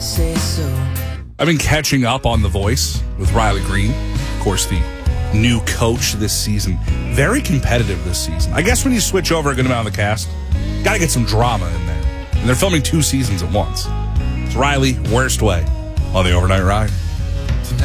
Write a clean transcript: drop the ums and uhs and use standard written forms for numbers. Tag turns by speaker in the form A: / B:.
A: say so.
B: I've been catching up on The Voice with Riley Green, of course, the new coach this season. Very competitive this season. I guess when you switch over a good amount of the cast, got to get some drama in there. And they're filming 2 seasons at once. It's Riley, Worst Way, on the Overnight Ride.